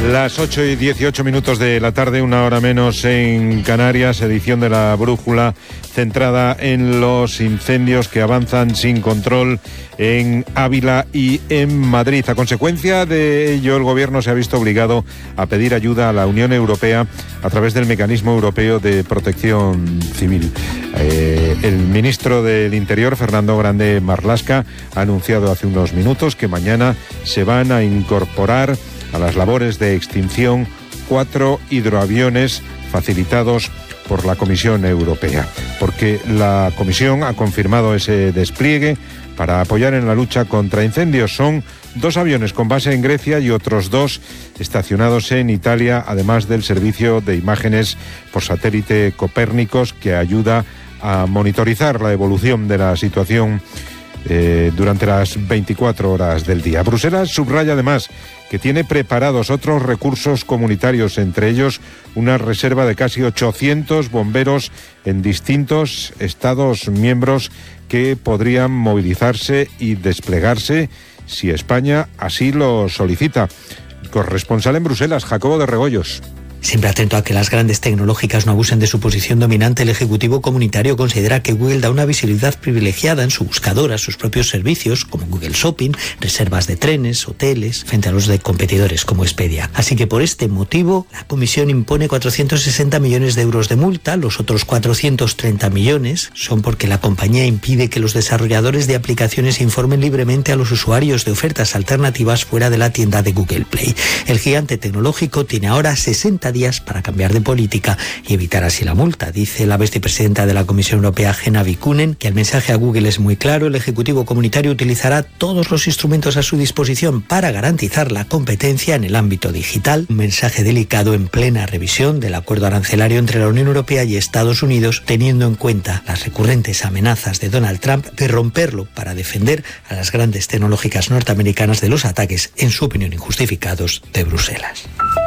Las 8:18 de la tarde, una hora menos en Canarias, edición de La Brújula, centrada en los incendios que avanzan sin control en Ávila y en Madrid. A consecuencia de ello, el Gobierno se ha visto obligado a pedir ayuda a la Unión Europea a través del Mecanismo Europeo de Protección Civil. El ministro del Interior, Fernando Grande Marlaska, ha anunciado hace unos minutos que mañana se van a incorporar a las labores de extinción 4 hidroaviones facilitados por la Comisión Europea, porque la Comisión ha confirmado ese despliegue para apoyar en la lucha contra incendios. Son 2 aviones con base en Grecia y otros 2 estacionados en Italia, además del servicio de imágenes por satélite Copérnicos, que ayuda a monitorizar la evolución de la situación durante las 24 horas del día. Bruselas subraya además que tiene preparados otros recursos comunitarios, entre ellos una reserva de casi 800 bomberos en distintos Estados miembros que podrían movilizarse y desplegarse si España así lo solicita. Corresponsal en Bruselas, Jacobo de Regoyos. Siempre atento a que las grandes tecnológicas no abusen de su posición dominante, el Ejecutivo Comunitario considera que Google da una visibilidad privilegiada en su buscador a sus propios servicios, como Google Shopping, reservas de trenes, hoteles, frente a los de competidores como Expedia. Así que por este motivo, la Comisión impone 460 millones de euros de multa. Los otros 430 millones son porque la compañía impide que los desarrolladores de aplicaciones informen libremente a los usuarios de ofertas alternativas fuera de la tienda de Google Play. El gigante tecnológico tiene ahora 60 días para cambiar de política y evitar así la multa. Dice la vicepresidenta de la Comisión Europea, Jenna Vikkunen, que el mensaje a Google es muy claro. El Ejecutivo Comunitario utilizará todos los instrumentos a su disposición para garantizar la competencia en el ámbito digital. Un mensaje delicado en plena revisión del acuerdo arancelario entre la Unión Europea y Estados Unidos, teniendo en cuenta las recurrentes amenazas de Donald Trump de romperlo para defender a las grandes tecnológicas norteamericanas de los ataques, en su opinión injustificados, de Bruselas.